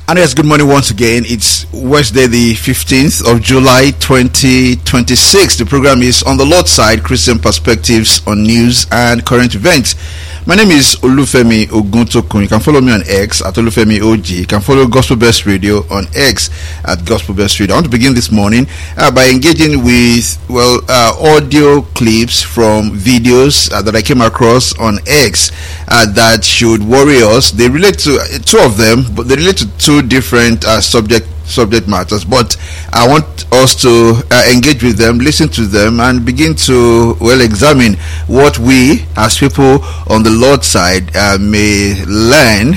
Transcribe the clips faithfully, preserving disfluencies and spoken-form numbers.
And yes, good morning once again. It's Wednesday, the fifteenth of July, twenty twenty-six. The program is On the Lord's Side, Christian Perspectives on News and Current Events. My name is Olufemi Oguntokun. You can follow me on X at Olufemi O G. You can follow Gospel Best Radio on X at Gospel Best Radio. I want to begin this morning uh, by engaging with, well, uh, audio clips from videos uh, that I came across on X uh, that should worry us. They relate to uh, two of them, but they relate to two different uh, subject subject matters. But I want us to uh, engage with them, listen to them, and begin to well examine what we as people on the Lord's side uh, may learn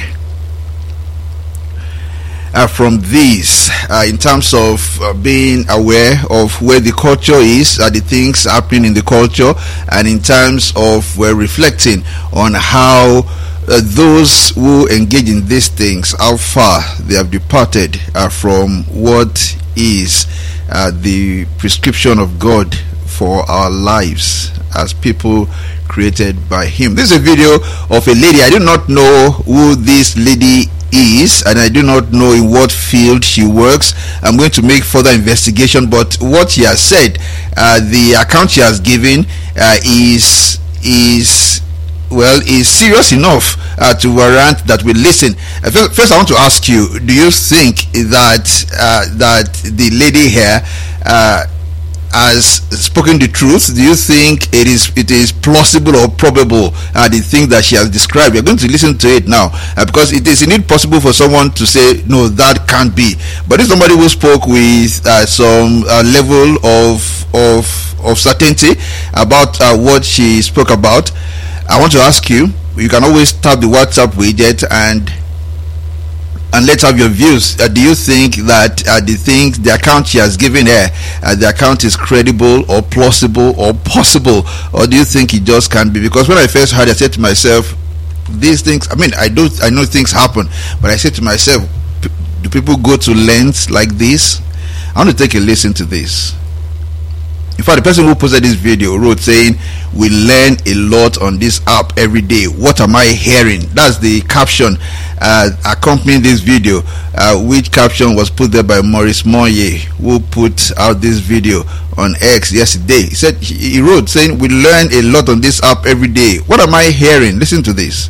uh, from these uh, in terms of uh, being aware of where the culture is, uh, the things happening in the culture, and in terms of we're reflecting on how Uh, those who engage in these things, how far they have departed uh, from what is uh, the prescription of God for our lives as people created by Him. This is a video of a lady. I do not know who this lady is, and I do not know in what field she works. I'm going to make further investigation, but what she has said, uh, the account she has given uh, is is well, is serious enough uh, to warrant that we listen. Uh, first, first, I want to ask you: do you think that uh, that the lady here uh, has spoken the truth? Do you think it is it is plausible or probable uh, the thing that she has described? We're going to listen to it now uh, because it is indeed possible for someone to say no, that can't be. But if somebody who spoke with uh, some uh, level of of of certainty about uh, what she spoke about, I want to ask you, you can always tap the WhatsApp widget and and let's have your views. Uh, do you think that uh, the things, the account she has given her, uh, the account is credible or plausible or possible, or do you think it just can't be? Because when I first heard it, I said to myself, these things, I mean, I don't, I know things happen, but I said to myself, do people go to lengths like this? I want to take a listen to this. In fact, the person who posted this video wrote saying, we learn a lot on this app every day. What am I hearing? That's the caption uh, accompanying this video, uh, which caption was put there by Maurice Moye, who put out this video on X yesterday. He said, he wrote saying, we learn a lot on this app every day. What am I hearing? Listen to this.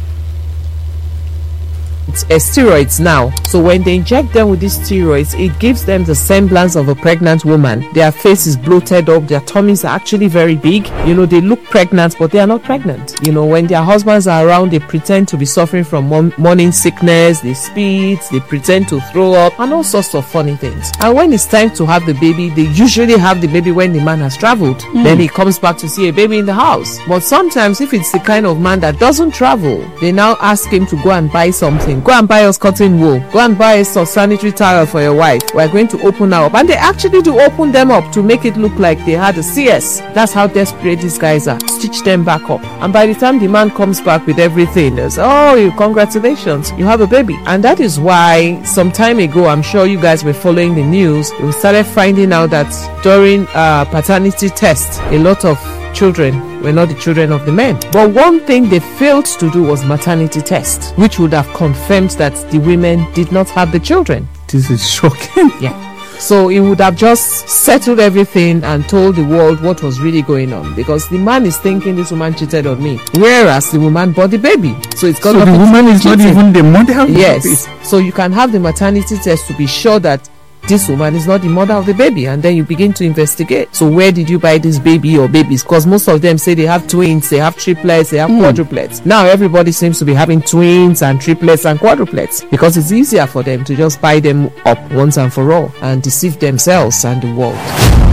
It's uh, steroids now. So when they inject them with these steroids, it gives them the semblance of a pregnant woman. Their face is bloated up, their tummies are actually very big. You know, they look pregnant, but they are not pregnant. You know, when their husbands are around, they pretend to be suffering from morning sickness, they spit, they pretend to throw up, and all sorts of funny things. And when it's time to have the baby, they usually have the baby when the man has traveled. Mm. Then he comes back to see a baby in the house. But sometimes, if it's the kind of man that doesn't travel, they now ask him to go and buy something. Go and buy us cotton wool. Go and buy us some sanitary towel for your wife. We're going to open her up. And they actually do open them up to make it look like they had a C S. That's how desperate these guys are. Stitch them back up. And by the time the man comes back with everything, there's, oh, you, congratulations, you have a baby. And that is why some time ago, I'm sure you guys were following the news, we started finding out that during uh, paternity tests, a lot of children were not the children of the men. But one thing they failed to do was maternity test, which would have confirmed that the women did not have the children. This is shocking. Yeah. So it would have just settled everything and told the world what was really going on, because the man is thinking this woman cheated on me, whereas the woman bought the baby. So it's got so the woman is cheating. Not even the mother of the yes. baby. Yes. So you can have the maternity test to be sure that this woman is not the mother of the baby, and then you begin to investigate. So where did you buy this baby or babies? Because most of them say they have twins, they have triplets, they have mm. quadruplets. Now everybody seems to be having twins and triplets and quadruplets, because it's easier for them to just buy them up once and for all and deceive themselves and the world.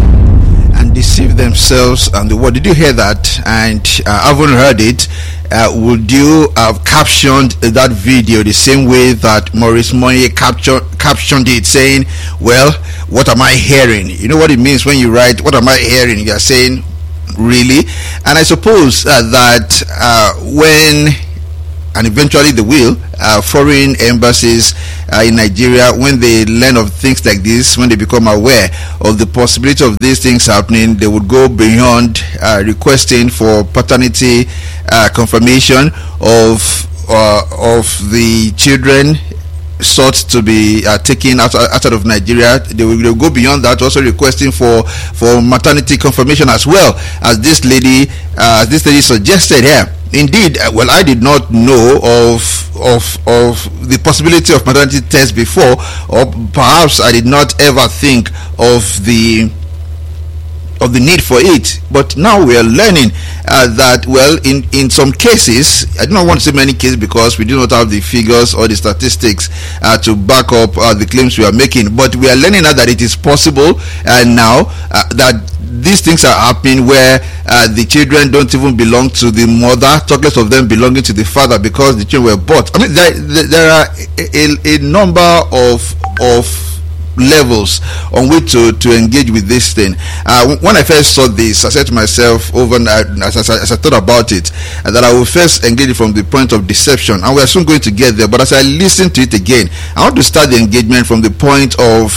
And deceive themselves and the world. Did you hear that? And uh, I haven't heard it. Uh, would you have captioned that video the same way that Maurice Moye capture, captioned it, saying, well, what am I hearing? You know what it means when you write, what am I hearing? You're saying, really? And I suppose uh, that uh, when, and eventually they will, uh, foreign embassies uh, in Nigeria, when they learn of things like this, when they become aware of the possibility of these things happening, they would go beyond uh, requesting for paternity uh, confirmation of uh, of the children sought to be uh, taken out, outside of Nigeria. They will, they will go beyond that, also requesting for for maternity confirmation as well, as this lady uh, this lady suggested here. Indeed, uh, well, I did not know of of of the possibility of maternity test before, or perhaps I did not ever think of the of the need for it. But now we are learning uh, that, well, in in some cases, I do not want to say many cases because we do not have the figures or the statistics uh, to back up uh, the claims we are making, but we are learning now that it is possible uh, now uh, that these things are happening where uh, the children don't even belong to the mother, talk less of them belonging to the father, because the children were bought. I mean, there, there are a, a number of of levels on which to, to engage with this thing. Uh, when I first saw this, I said to myself, overnight, as, as, as I thought about it, uh, that I will first engage it from the point of deception, and we are soon going to get there. But as I listen to it again, I want to start the engagement from the point of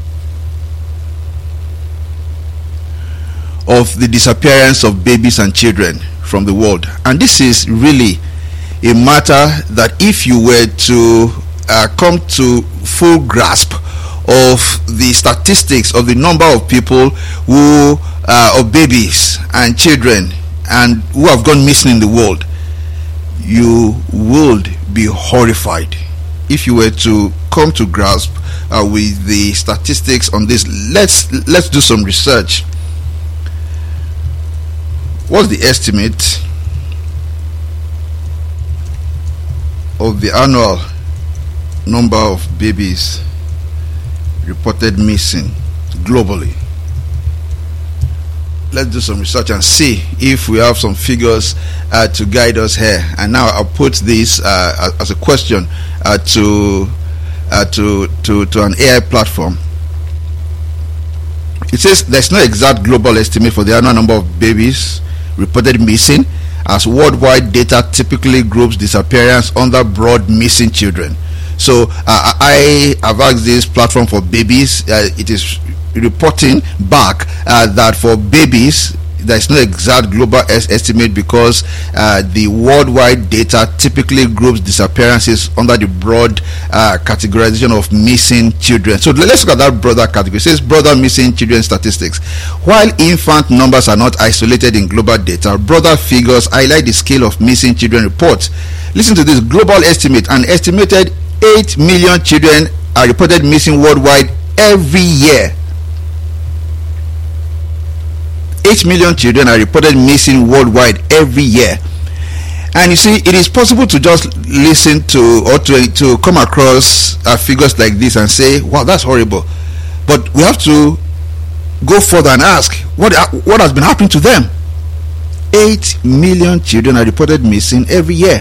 of the disappearance of babies and children from the world. And this is really a matter that, if you were to uh, come to full grasp of the statistics of the number of people who uh, of babies and children and who have gone missing in the world, you would be horrified if you were to come to grasp uh, with the statistics on this. Let's let's do some research. What's the estimate of the annual number of babies reported missing globally? Let's do some research and see if we have some figures uh, to guide us here. And now I'll put this uh, as a question uh, to, uh, to to to an A I platform. It says there's no exact global estimate for the annual number of babies reported missing, as worldwide data typically groups disappearance under broad missing children. So uh, I have asked this platform for babies. Uh, it is reporting back uh, that for babies there is no exact global es- estimate because uh, the worldwide data typically groups disappearances under the broad uh, categorization of missing children. So let's look at that broader category. It says broader missing children statistics. While infant numbers are not isolated in global data, broader figures highlight the scale of missing children reports. Listen to this global estimate. An estimated eight million children are reported missing worldwide every year. eight million children are reported missing worldwide every year. And you see, it is possible to just listen to or to, to come across uh, figures like this and say, wow, that's horrible. But we have to go further and ask, what, what has been happening to them? eight million children are reported missing every year.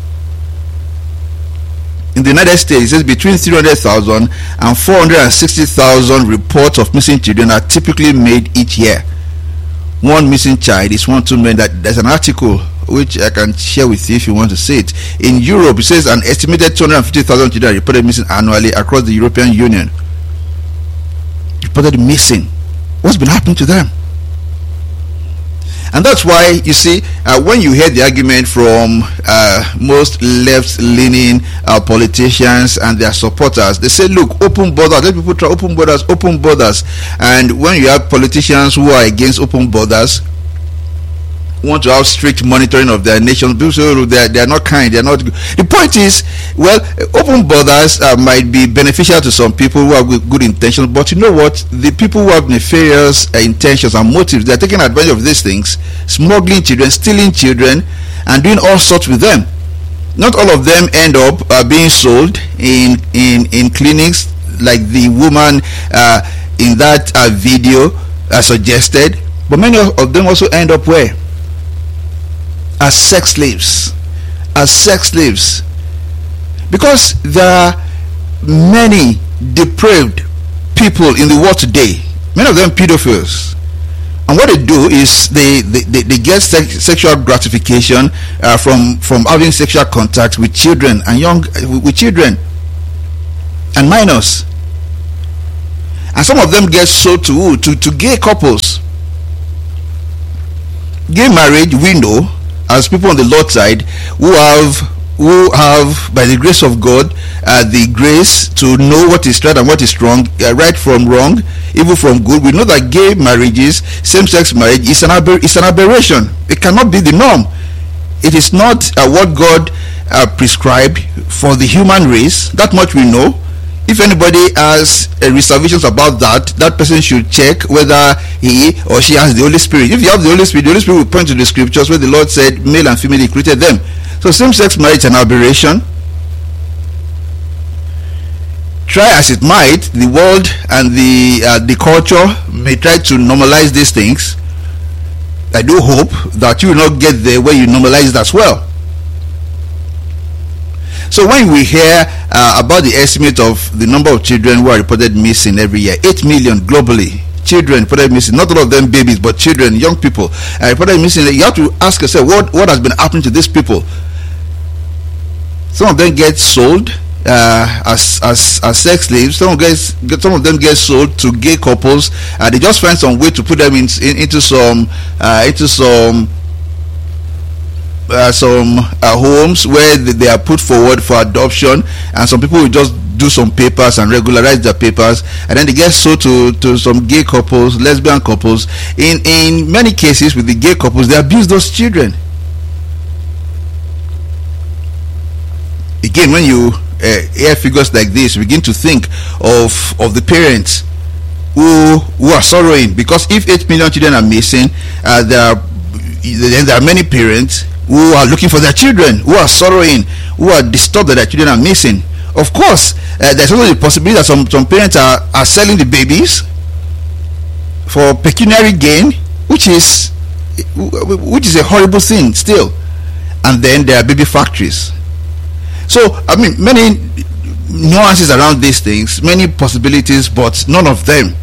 In the United States, it says between three hundred thousand and four hundred sixty thousand reports of missing children are typically made each year. One missing child is one too many. That there's an article which I can share with you if you want to see it. In Europe, it says an estimated two hundred fifty thousand children are reported missing annually across the European Union. Reported missing. What's been happening to them? And that's why, you see, uh, when you hear the argument from uh, most left-leaning uh, politicians and their supporters, they say, look, open borders, let people try open borders, open borders. And when you have politicians who are against open borders, want to have strict monitoring of their nations, people say, oh, they are not kind, they are not good. The point is, well, open borders uh, might be beneficial to some people who have good, good intentions, but you know what? The people who have nefarious uh, intentions and motives, they are taking advantage of these things, smuggling children, stealing children, and doing all sorts with them. Not all of them end up uh, being sold in, in, in clinics like the woman uh, in that uh, video uh, suggested, but many of them also end up where? As sex slaves, as sex slaves, because there are many depraved people in the world today, many of them pedophiles, and what they do is they they, they, they get sex, sexual gratification uh, from from having sexual contact with children and young with children and minors, and some of them get sold to to to gay couples. Gay marriage window, as people on the Lord side who have who have, by the grace of God, uh, the grace to know what is right and what is wrong, uh, right from wrong, evil from good. We know that gay marriages, same-sex marriage, is an, aber- is an aberration. It cannot be the norm. It is not uh, what God uh, prescribed for the human race. That much we know. If anybody has uh, reservations about that, that person should check whether he or she has the Holy Spirit. If you have the Holy Spirit, the Holy Spirit will point to the scriptures where the Lord said male and female, he created them. So same-sex marriage is an aberration. Try as it might, the world and the uh, the culture may try to normalize these things. I do hope that you will not get there where you normalize it as well. So when we hear uh, about the estimate of the number of children who are reported missing every year, eight million globally, children reported missing, not all of them babies, but children, young people uh, reported missing, you have to ask yourself, what, what has been happening to these people? Some of them get sold uh, as, as as sex slaves. Some of, guys, some of them get sold to gay couples. Uh, they just find some way to put them in, in, into some uh, into some uh, some uh, homes where they, they are put forward for adoption, and some people will just do some papers and regularize their papers, and then they get sold to to some gay couples, lesbian couples. In in many cases with the gay couples, they abuse those children. Again, when you uh, hear figures like this, you begin to think of of the parents who who are sorrowing, because if eight million children are missing, uh, there are then there are many parents who are looking for their children, who are sorrowing, who are disturbed that their children are missing. Of course, uh, there's also the possibility that some some parents are are selling the babies for pecuniary gain, which is which is a horrible thing still. And then there are baby factories. So, I mean, many nuances around these things, many possibilities, but none of them,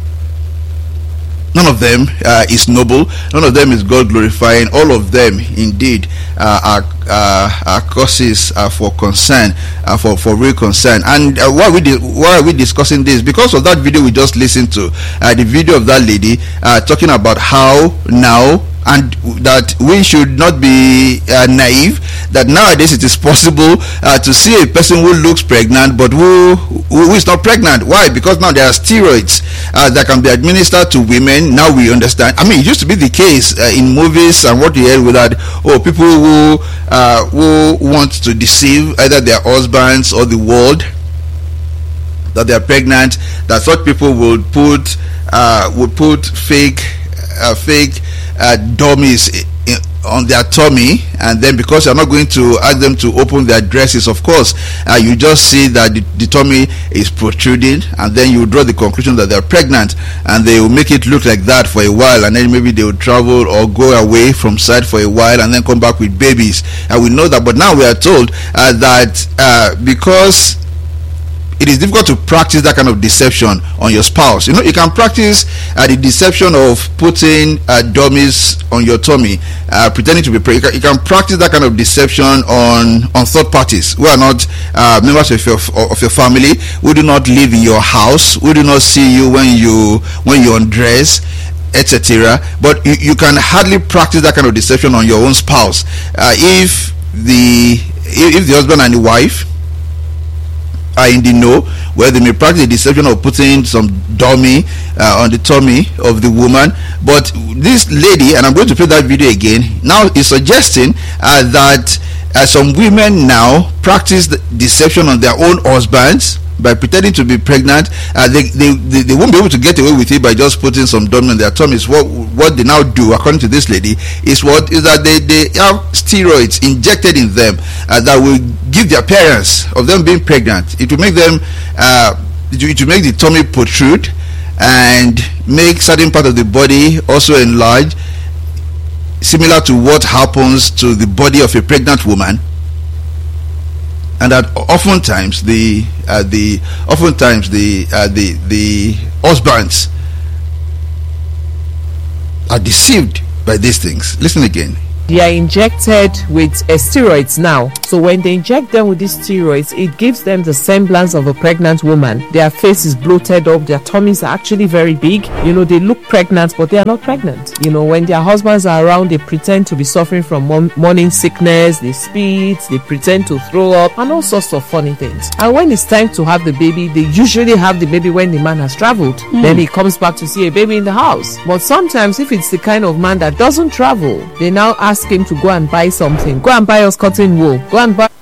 none of them uh, is noble. None of them is God glorifying. All of them, indeed, uh, are, uh, are causes uh, for concern, uh, for for real concern. And uh, why we di- why are we discussing this? Because of that video we just listened to, uh, the video of that lady uh, talking about how now. And that we should not be uh, naive, that nowadays it is possible uh, to see a person who looks pregnant but who, who is not pregnant. Why? Because now there are steroids uh, that can be administered to women. Now we understand. I mean, it used to be the case uh, in movies and what you hear with that, oh, people who uh, who want to deceive either their husbands or the world, that they are pregnant, that such people would put uh, would put fake uh, fake Uh, dummies in, on their tummy, and then because you're not going to ask them to open their dresses, of course, uh, you just see that the, the tummy is protruding, and then you draw the conclusion that they're pregnant, and they will make it look like that for a while, and then maybe they will travel or go away from sight for a while and then come back with babies. And we know that, but now we are told uh, that uh, because it is difficult to practice that kind of deception on your spouse. You know, you can practice uh, the deception of putting uh, dummies on your tummy, uh, pretending to be pregnant. You, you can practice that kind of deception on on third parties who are not uh, members of your of your family, who do not live in your house, who do not see you when you when you undress, et cetera. But you, you can hardly practice that kind of deception on your own spouse. Uh, if the if the husband and the wife are in the know, where they may practice the deception of putting some dummy uh, on the tummy of the woman. But this lady, and I'm going to play that video again, now is suggesting uh, that uh, some women now practice the deception on their own husbands by pretending to be pregnant. Uh, they, they, they they won't be able to get away with it by just putting some dummy on their tummies. What what they now do, according to this lady, is what is that they, they have steroids injected in them uh, that will give the appearance of them being pregnant. It will make them uh, it will, it will make the tummy protrude and make certain part of the body also enlarge, similar to what happens to the body of a pregnant woman. And that oftentimes the uh, the oftentimes the uh, the the husbands are deceived by these things. Listen again. They are injected with uh, steroids now. So when they inject them with these steroids, it gives them the semblance of a pregnant woman. Their face is bloated up. Their tummies are actually very big. You know, they look pregnant, but they are not pregnant. You know, when their husbands are around, they pretend to be suffering from morning sickness. They spit. They pretend to throw up and all sorts of funny things. And when it's time to have the baby, they usually have the baby when the man has traveled. Mm. Then he comes back to see a baby in the house. But sometimes if it's the kind of man that doesn't travel, they now ask him to go and buy something. Go and buy us cotton wool. Go and buy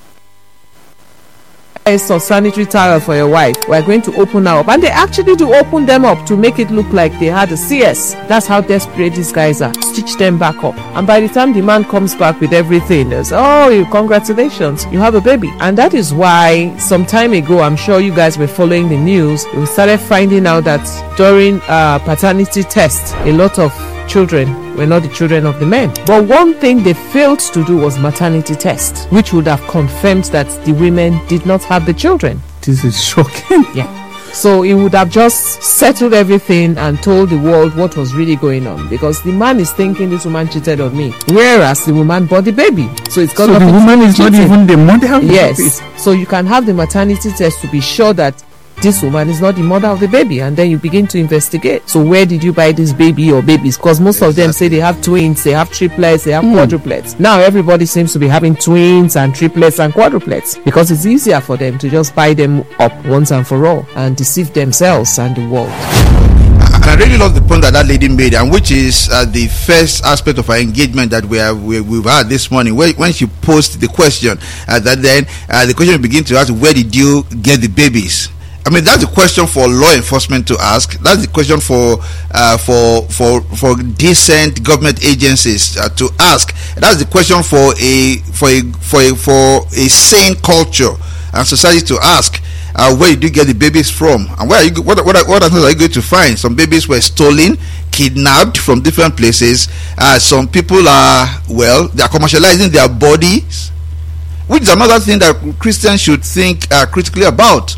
some sanitary towel for your wife. We're going to open her up. And they actually do open them up to make it look like they had a C S. That's how desperate these guys are. Stitch them back up. And by the time the man comes back with everything, there's, oh, congratulations, you have a baby. And that is why some time ago, I'm sure you guys were following the news, we started finding out that during uh, paternity tests, a lot of children were not the children of the men. But one thing they failed to do was maternity test, which would have confirmed that the women did not have the children. This is shocking. Yeah. So he would have just settled everything and told the world what was really going on, because the man is thinking this woman cheated on me, whereas the woman bought the baby. So it's got so the woman is cheating. Not even the mother of the yes. baby. Yes. So you can have the maternity test to be sure that this woman is not the mother of the baby, and then you begin to investigate. So where did you buy this baby or babies? Because most exactly. of them say they have twins, they have triplets, they have mm. quadruplets. Now everybody seems to be having twins and triplets and quadruplets, because it's easier for them to just buy them up once and for all and deceive themselves and the world. I really love the point that that lady made, and which is uh, the first aspect of our engagement that we have we, we've had this morning. Where, when she posed the question, uh, that then uh, the question will begin to ask, where did you get the babies? I mean, that's the question for law enforcement to ask. That's the question for uh, for for for decent government agencies uh, to ask. That's the question for a for a for a for a sane culture and society to ask. Uh, where did you get the babies from? And where are you? What what what are you going to find? Some babies were stolen, kidnapped from different places. Uh, some people are well, they are commercializing their bodies, which is another thing that Christians should think uh, critically about.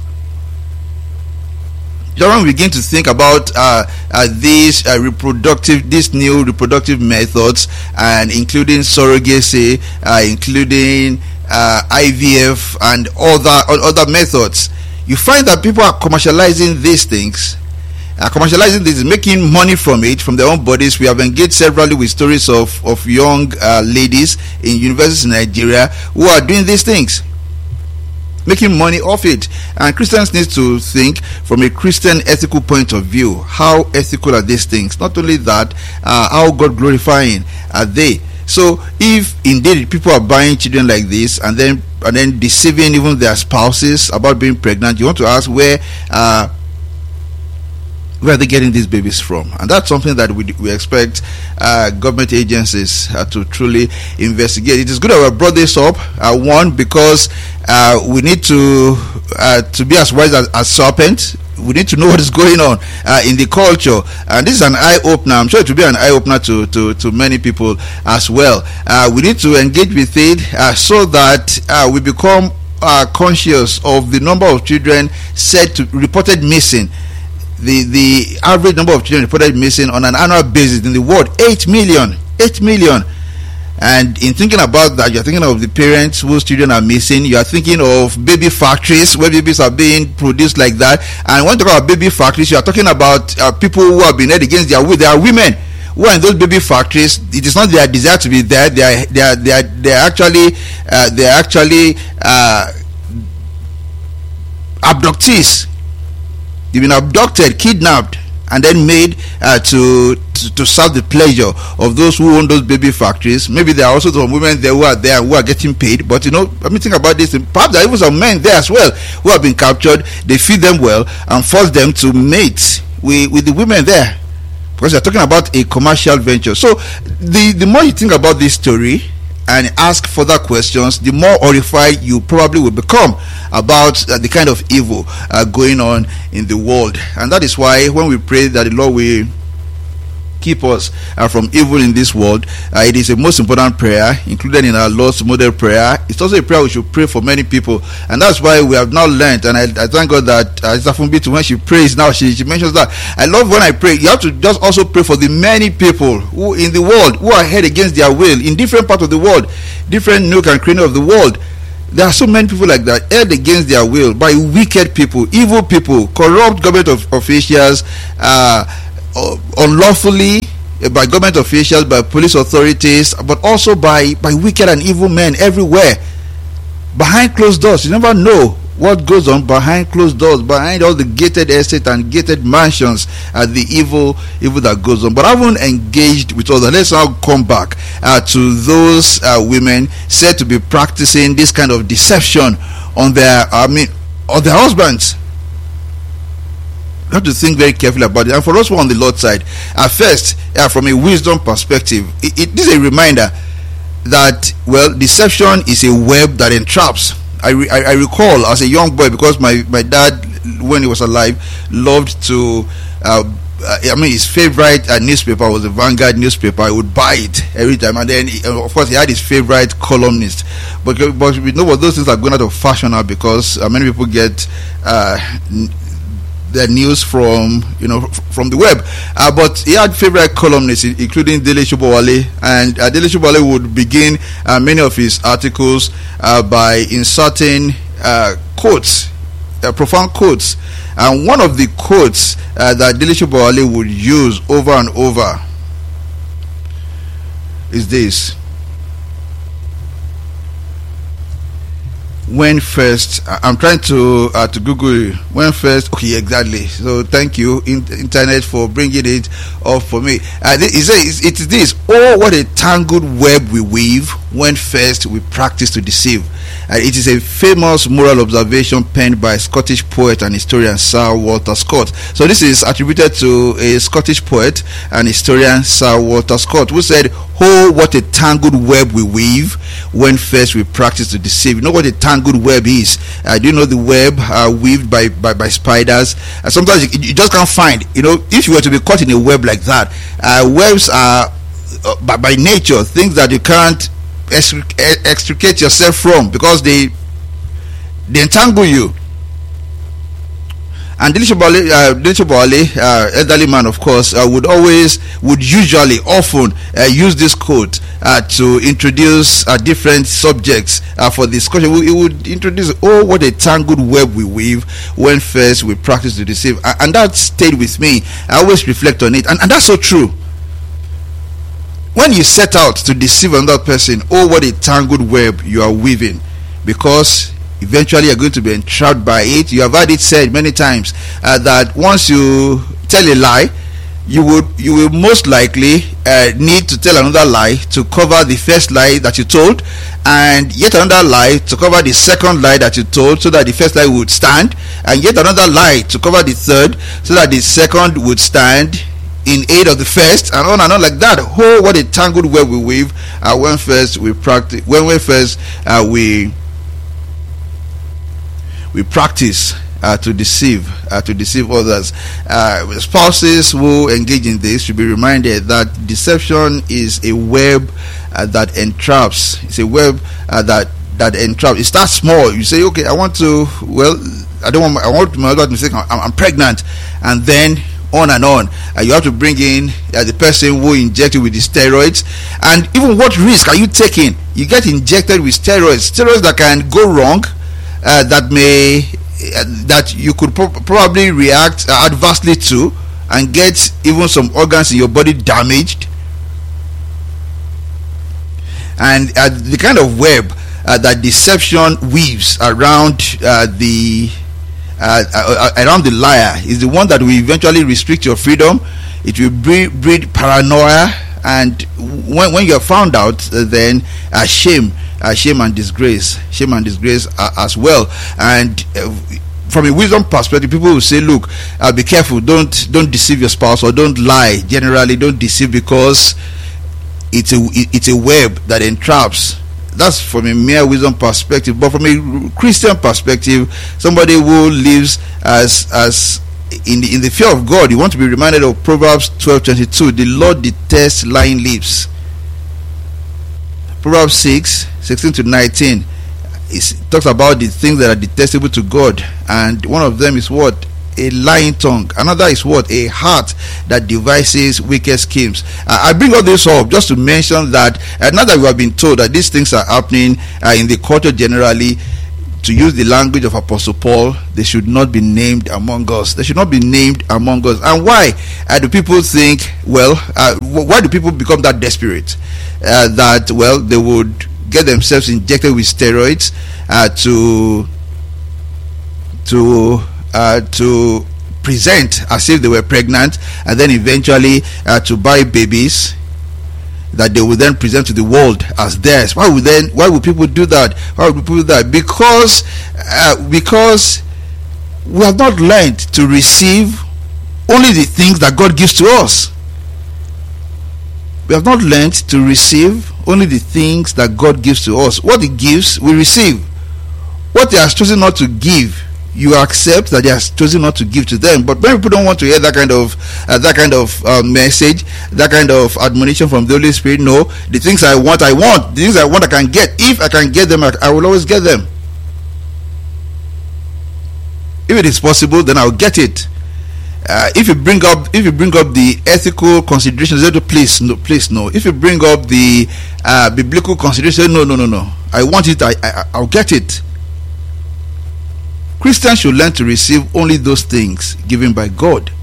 When we begin to think about uh, uh, these uh, reproductive, these new reproductive methods, and including surrogacy, uh, including uh, I V F, and other other methods, you find that people are commercializing these things, uh, commercializing this, making money from it, from their own bodies. We have engaged severally with stories of of young uh, ladies in universities in Nigeria who are doing these things, making money off it. And Christians need to think from a Christian ethical point of view. How ethical are these things? Not only that, uh, how God glorifying are they? So if indeed people are buying children like this and then and then deceiving even their spouses about being pregnant, you want to ask where uh, where are they getting these babies from? And that's something that we we expect uh, government agencies uh, to truly investigate. It is good that we brought this up. Uh, one, because uh, we need to uh, to be as wise as, as serpents. We need to know what is going on uh, in the culture, and this is an eye opener. I'm sure it will be an eye opener to to, to many people as well. Uh, we need to engage with it uh, so that uh, we become uh, conscious of the number of children said to reported missing. The the average number of children reported missing on an annual basis in the world, eight million. eight million. And in thinking about that, you're thinking of the parents whose children are missing. You are thinking of baby factories where babies are being produced like that. And when you talk about baby factories, you are talking about uh, people who have been held against their will. There are women who are in those baby factories. It is not their desire to be there. They are they are they are, they are actually uh, they are actually uh, abductees. They've been abducted, kidnapped, and then made uh, to, to to serve the pleasure of those who own those baby factories. Maybe there are also some women there who are there who are getting paid. But you know, let me think about this. Perhaps there are even some men there as well who have been captured. They feed them well and force them to mate with, with the women there, because they're talking about a commercial venture. So the the more you think about this story and ask further questions, the more horrified you probably will become about uh, the kind of evil uh, going on in the world. And that is why when we pray that the Lord will keep us uh, from evil in this world. Uh, it is a most important prayer included in our Lord's model prayer. It's also a prayer we should pray for many people, and that's why we have now learned, and I, I thank God that uh, Zafumbitu, when she prays now, she, she mentions that. I love when I pray, you have to just also pray for the many people who in the world who are head against their will in different parts of the world, different nook and cranny of the world. There are so many people like that, held against their will by wicked people, evil people, corrupt government of officials, uh, unlawfully by government officials, by police authorities, but also by, by wicked and evil men everywhere. Behind closed doors, you never know what goes on behind closed doors, behind all the gated estates and gated mansions, uh, the evil evil that goes on. But I haven't engaged with all that. Let's now come back uh, to those uh, women said to be practicing this kind of deception on their, I mean, on their husbands. You have to think very carefully about it. And for us who are on the Lord's side, at first, uh, from a wisdom perspective, it, it this is a reminder that, well, deception is a web that entraps. I, re, I, I recall as a young boy, because my, my dad, when he was alive, loved to, uh, I mean, his favorite uh, newspaper was the Vanguard newspaper. I would buy it every time. And then, he, of course, he had his favorite columnist. But, but we know what those things are going out of fashion now, because uh, many people get uh, their news from, you know, f- from the web. Uh, but he had favorite columnists, including Dele Shobowale, and uh, Dele Shobowale would begin uh, many of his articles uh, by inserting uh, quotes, uh, profound quotes. And one of the quotes uh, that Dele Shobowale would use over and over is this: when first, I'm trying to uh, to Google it. When first, okay, exactly. So thank you, in, internet, for bringing it up for me. Uh, it says it is this: oh, what a tangled web we weave when first we practice to deceive. Uh, it is a famous moral observation penned by Scottish poet and historian Sir Walter Scott. So this is attributed to a Scottish poet and historian, Sir Walter Scott, who said, oh, what a tangled web we weave when first we practice to deceive. You know what a tangled web is? Uh, do you know the web uh, weaved by, by, by spiders? Uh, sometimes you, you just can't find, you know, if you were to be caught in a web like that, uh, webs are uh, by, by nature things that you can't extricate yourself from, because they they entangle you. And Dele Shobowale, uh, Dele Shobowale, uh, elderly man, of course, uh, would always, would usually, often uh, use this quote uh, to introduce uh, different subjects uh, for discussion. He would introduce, oh, what a tangled web we weave when first we practice to deceive. And that stayed with me. I always reflect on it, and, and that's so true. When you set out to deceive another person, oh, what a tangled web you are weaving, because eventually you're going to be entrapped by it. You have had it said many times uh, that once you tell a lie, you would you will most likely uh, need to tell another lie to cover the first lie that you told, and yet another lie to cover the second lie that you told, so that the first lie would stand, and yet another lie to cover the third, so that the second would stand in aid of the first, and on and on like that. Oh, what a tangled web we weave uh, when first we practice when we first uh, we we practice uh, to deceive uh, to deceive others. Uh, spouses who engage in this should be reminded that deception is a web uh, that entraps. It's a web uh, that that entraps. It starts small. You say, okay, I want to, well, I don't want my, I want my husband to say I'm, I'm pregnant, and then on and on. Uh, you have to bring in uh, the person who injected with the steroids, and even what risk are you taking? You get injected with steroids, steroids that can go wrong, uh, that may uh, that you could pro- probably react uh, adversely to, and get even some organs in your body damaged. And uh, the kind of web uh, that deception weaves around uh, the Uh, uh, around the liar is the one that will eventually restrict your freedom. It will breed, breed paranoia, and when, when you are found out, uh, then uh, shame, uh, shame and disgrace, shame and disgrace uh, as well. And uh, from a wisdom perspective, people will say, look, uh, be careful, don't don't deceive your spouse, or don't lie. Generally, don't deceive, because it's a it's a web that entraps. That's from a mere wisdom perspective. But from a Christian perspective, somebody who lives as as in the, in the fear of God, you want to be reminded of Proverbs twelve twenty-two. The Lord detests lying lips. Proverbs six sixteen to nineteen. It talks about the things that are detestable to God, and one of them is what? A lying tongue. Another is what? A heart that devises wicked schemes. uh, I bring all this up just to mention that uh, now that we have been told that these things are happening uh, in the culture generally, to use the language of Apostle Paul, they should not be named among us. They should not be named among us. And why uh, do people think, well, uh, why do people become that desperate uh, that, well, they would get themselves injected with steroids uh, to to uh, to present as if they were pregnant, and then eventually uh, to buy babies that they will then present to the world as theirs? Why would then why would people do that? Why would people do that? Because uh, because we have not learned to receive only the things that God gives to us. We have not learned to receive only the things that God gives to us. What He gives, we receive. What He has chosen not to give, you accept that He has chosen not to give to them. But many people don't want to hear that kind of uh, that kind of uh, message, that kind of admonition from the Holy Spirit. No, the things I want, I want. The things I want, I can get. If I can get them, I, I will always get them. If it is possible, then I'll get it. Uh, if you bring up, if you bring up the ethical considerations, please, no, please, no. If you bring up the uh, biblical considerations, no, no, no, no. I want it. I, I, I'll get it. Christians should learn to receive only those things given by God,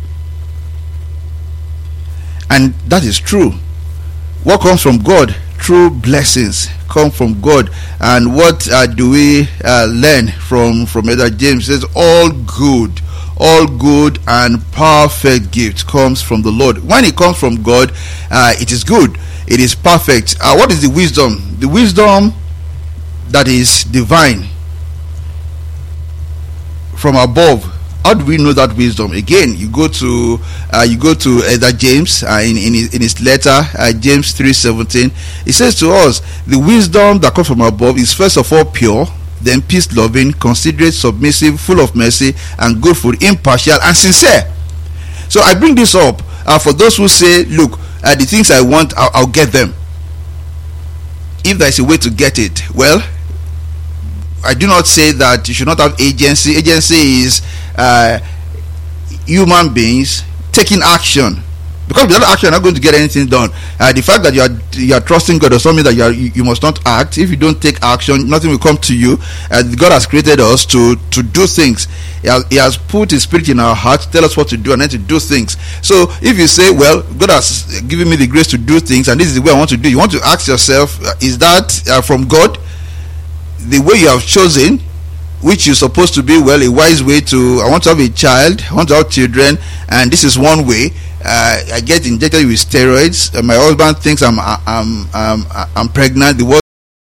and that is true. What comes from God? True blessings come from God. And what uh, do we uh, learn from from Elder James? It says all good. All good and perfect gift comes from the Lord. When it comes from God, uh, it is good. It is perfect. Uh, what is the wisdom? The wisdom that is divine from above. How do we know that wisdom? Again, you go to uh, you go to Elder James uh, in in his, in his letter, uh, James three seventeen. It says to us, the wisdom that comes from above is first of all pure, then peace-loving, considerate, submissive, full of mercy, and good fruit, impartial and sincere. So I bring this up uh, for those who say, look, uh, the things I want, I'll, I'll get them. If there is a way to get it, well, I do not say that you should not have agency. Agency is uh, human beings taking action. Because without action, you're not going to get anything done. Uh, the fact that you are you are trusting God does not mean that you, are, you you must not act. If you don't take action, nothing will come to you. Uh, God has created us to to do things. He has, he has put His Spirit in our hearts to tell us what to do and then to do things. So if you say, well, God has given me the grace to do things, and this is the way I want to do, you want to ask yourself, uh, is that uh, from God? The way you have chosen, which is supposed to be, well, a wise way to, I want to have a child, I want to have children, and this is one way. Uh, I get injected with steroids. Uh, my husband thinks I'm I'm I'm I'm pregnant. The